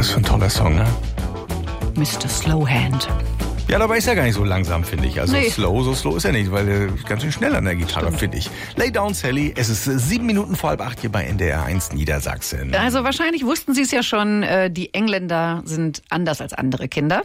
Was für ein toller Song, ne? Mr. Slowhand. Ja, dabei ist er gar nicht so langsam, finde ich. Also Nee. so slow ist er nicht, weil er ganz schön schnell an der Gitarre, finde ich. Lay Down Sally, es ist 7 Minuten vor 7:30 hier bei NDR 1 Niedersachsen. Also wahrscheinlich wussten Sie es ja schon, die Engländer sind anders als andere Kinder.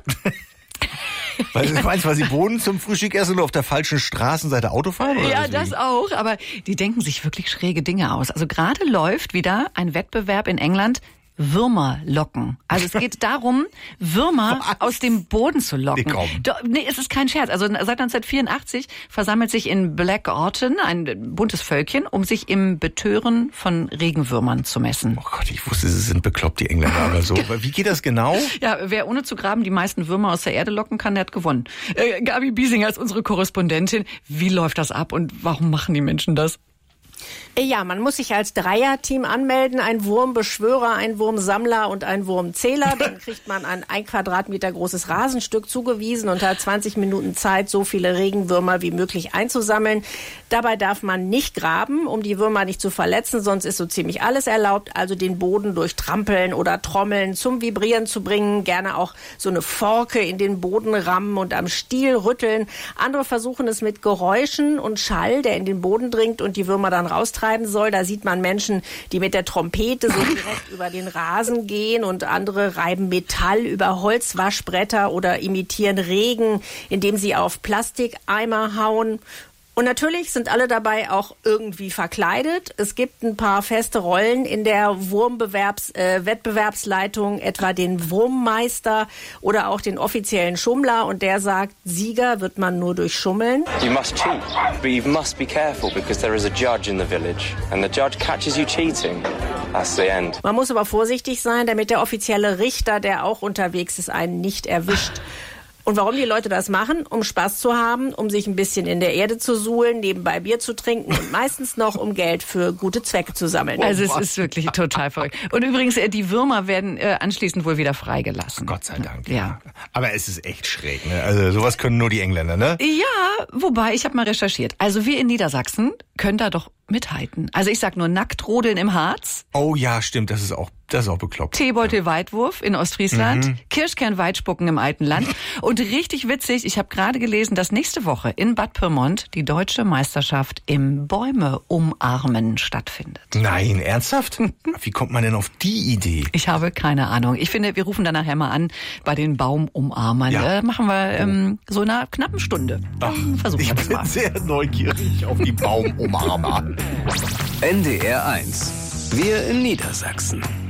Weil sie wohnen zum Frühstück essen und auf der falschen Straßenseite Auto fahren? Oder Ja, deswegen? das auch, aber die denken sich wirklich schräge Dinge aus. Also gerade läuft wieder ein Wettbewerb in England, Würmer locken. Also es geht darum, Würmer aus dem Boden zu locken. Nee, komm. Nee, es ist kein Scherz. Also seit 1984 versammelt sich in Black Orton ein buntes Völkchen, um sich im Betören von Regenwürmern zu messen. Oh Gott, ich wusste, sie sind bekloppt, die Engländer, aber so. Wie geht das genau? Ja, wer ohne zu graben die meisten Würmer aus der Erde locken kann, der hat gewonnen. Gabi Biesinger ist unsere Korrespondentin. Wie läuft das ab und warum machen die Menschen das? Ja, man muss sich als Dreierteam anmelden. Ein Wurmbeschwörer, ein Wurmsammler und ein Wurmzähler. Dann kriegt man ein 1 Quadratmeter großes Rasenstück zugewiesen und hat 20 Minuten Zeit, so viele Regenwürmer wie möglich einzusammeln. Dabei darf man nicht graben, um die Würmer nicht zu verletzen, sonst ist so ziemlich alles erlaubt. Also den Boden durch Trampeln oder Trommeln zum Vibrieren zu bringen. Gerne auch so eine Forke in den Boden rammen und am Stiel rütteln. Andere versuchen es mit Geräuschen und Schall, der in den Boden dringt und die Würmer dann raustreiben soll. Da sieht man Menschen, die mit der Trompete so direkt über den Rasen gehen und andere reiben Metall über Holzwaschbretter oder imitieren Regen, indem sie auf Plastikeimer hauen. Und natürlich sind alle dabei auch irgendwie verkleidet. Es gibt ein paar feste Rollen in der Wettbewerbsleitung, etwa den Wurmmeister oder auch den offiziellen Schummler. Und der sagt, Sieger wird man nur durch Schummeln. You must cheat, but you must be careful because there is a judge in the village and the judge catches you cheating. That's the end. Man muss aber vorsichtig sein, damit der offizielle Richter, der auch unterwegs ist, einen nicht erwischt. Und warum die Leute das machen? Um Spaß zu haben, um sich ein bisschen in der Erde zu suhlen, nebenbei Bier zu trinken und meistens noch, um Geld für gute Zwecke zu sammeln. Also es ist wirklich total verrückt. Und übrigens, die Würmer werden anschließend wohl wieder freigelassen. Gott sei Dank. Ja. Aber es ist echt schräg, ne? Also sowas können nur die Engländer, ne? Ja, wobei, ich habe mal recherchiert. Also wir in Niedersachsen können da doch mithalten. Also ich sag nur Nacktrodeln im Harz, Oh ja, stimmt, das ist auch bekloppt. Teebeutel-Weitwurf in Ostfriesland, Kirschkern-Weitspucken im alten Land. Und richtig witzig, ich habe gerade gelesen, dass nächste Woche in Bad Pyrmont die deutsche Meisterschaft im Bäume umarmen stattfindet. Nein, ernsthaft? Wie kommt man denn auf die Idee? Ich habe keine Ahnung. Ich finde, wir rufen dann nachher mal an bei den Baumumarmern. Ja. Machen wir so in einer knappen Stunde. Dann versuchen wir Ich das bin mal. sehr neugierig auf die Baumumarmer. NDR 1. Wir in Niedersachsen.